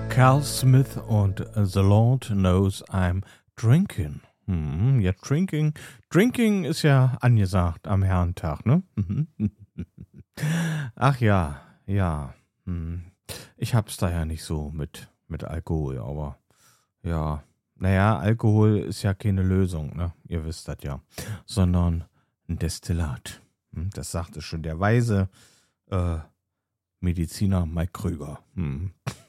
Carl Smith und The Lord Knows I'm Drinking. Ja, Drinking ist ja angesagt am Herrentag, ne? Ach ja, ja. Ich hab's da ja nicht so mit Alkohol, aber ja. Naja, Alkohol ist ja keine Lösung, ne? Ihr wisst das ja. Sondern ein Destillat. Das sagte schon der weise Mediziner Mike Krüger.